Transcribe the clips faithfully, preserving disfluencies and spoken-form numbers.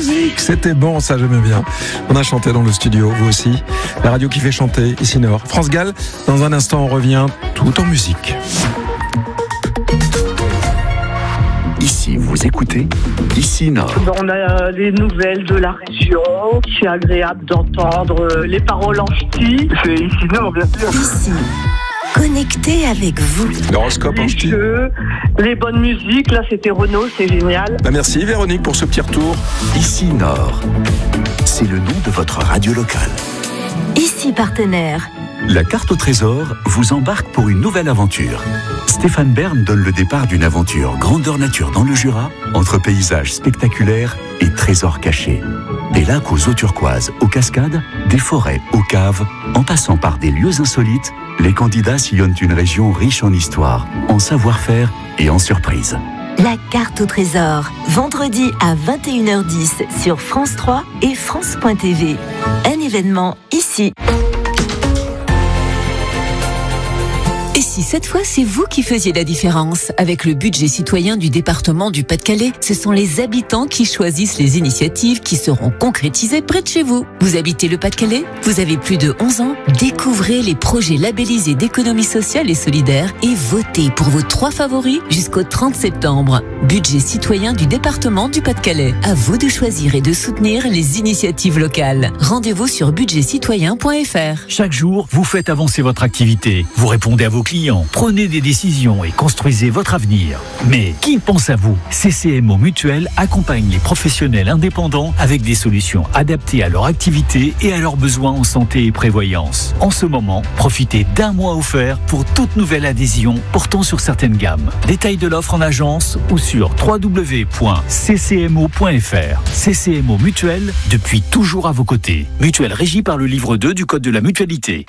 musique. C'était bon, ça j'aimais bien. On a chanté dans le studio, vous aussi. La radio qui fait chanter, ici Nord. France Gall, dans un instant on revient tout en musique. Ici, vous écoutez Ici Nord. On a les nouvelles de la région. C'est agréable d'entendre les paroles en ch'ti. C'est Ici Nord, bien sûr. Ici, connecté avec vous. L'horoscope en Les ch'ti. jeux, les bonnes musiques. Là, c'était Renaud, c'est génial. Bah merci Véronique pour ce petit retour. Ici Nord. C'est le nom de votre radio locale. Ici, partenaire. La carte au trésor vous embarque pour une nouvelle aventure. Stéphane Bern donne le départ d'une aventure grandeur nature dans le Jura, entre paysages spectaculaires et trésors cachés. Des lacs aux eaux turquoises, aux cascades, des forêts aux caves, en passant par des lieux insolites, les candidats sillonnent une région riche en histoire, en savoir-faire et en surprises. La carte au trésor, vendredi à vingt et une heures dix sur France trois et France point T V. Un événement ici. Et si cette fois, c'est vous qui faisiez la différence? Avec le budget citoyen du département du Pas-de-Calais, ce sont les habitants qui choisissent les initiatives qui seront concrétisées près de chez vous. Vous habitez le Pas-de-Calais? Vous avez plus de onze ans? Découvrez les projets labellisés d'économie sociale et solidaire et votez pour vos trois favoris jusqu'au trente septembre. Budget citoyen du département du Pas-de-Calais. À vous de choisir et de soutenir les initiatives locales. Rendez-vous sur budget citoyen point f r. Chaque jour, vous faites avancer votre activité. Vous répondez à vos clients, prenez des décisions et construisez votre avenir. Mais qui pense à vous? C C M O Mutuelle accompagne les professionnels indépendants avec des solutions adaptées à leur activité et à leurs besoins en santé et prévoyance. En ce moment, profitez d'un mois offert pour toute nouvelle adhésion portant sur certaines gammes. Détails de l'offre en agence ou sur w w w point c c m o point f r. C C M O Mutuelle, depuis toujours à vos côtés. Mutuelle régie par le livre deux du Code de la mutualité.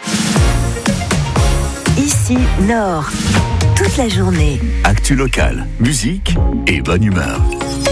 Ici, Nord. Toute la journée. Actu locale, musique et bonne humeur.